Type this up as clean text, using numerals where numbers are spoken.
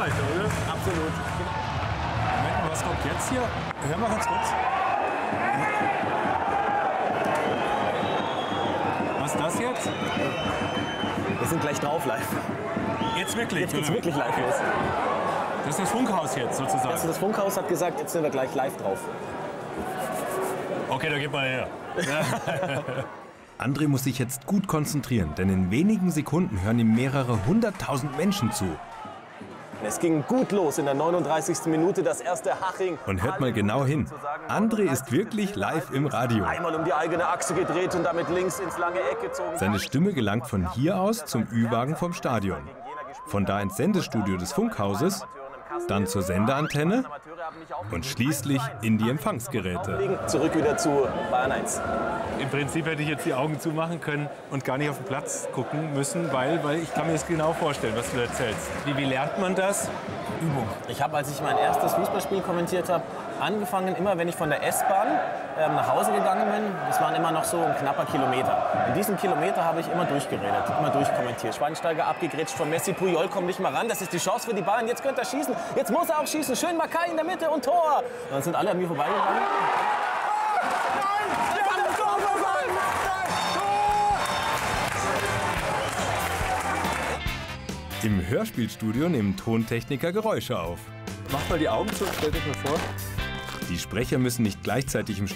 heute, oder? Absolut. Moment mal, was kommt jetzt hier? Hör mal ganz kurz. Was ist das jetzt? Wir sind gleich drauf live. Jetzt wirklich? Jetzt geht's wirklich live los. Das ist das Funkhaus jetzt sozusagen? Also das Funkhaus hat gesagt, jetzt sind wir gleich live drauf. Okay, da geht mal her. André muss sich jetzt gut konzentrieren, denn in wenigen Sekunden hören ihm mehrere 100.000 Menschen zu. Es ging gut los in der 39. Minute, das erste Haching. Und hört mal genau hin. André ist wirklich live im Radio. Einmal um die eigene Achse gedreht und damit links ins lange Eck gezogen. Seine Stimme gelangt von hier aus zum Ü-Wagen vom Stadion. Von da ins Sendestudio des Funkhauses, dann zur Sendeantenne und schließlich in die Empfangsgeräte. Zurück wieder zu Bayern 1. Im Prinzip hätte ich jetzt die Augen zumachen können und gar nicht auf den Platz gucken müssen, weil ich kann mir das genau vorstellen, was du erzählst. Wie lernt man das? Übung. Ich habe, als ich mein erstes Fußballspiel kommentiert habe, angefangen, immer wenn ich von der S-Bahn nach Hause gegangen bin, das waren immer noch so ein knapper Kilometer. In diesem Kilometer habe ich immer durchgeredet, immer durchkommentiert. Schweinsteiger abgegrätscht von Messi, Puyol kommt nicht mal ran, das ist die Chance für die Bayern, jetzt könnte er schießen, jetzt muss er auch schießen, schön Makai in der Mitte und Tor. Und dann sind alle an mir vorbeigegangen. Im Hörspielstudio nehmen Tontechniker Geräusche auf. Macht mal die Augen zu und stellt euch mal vor. Die Sprecher müssen nicht gleichzeitig im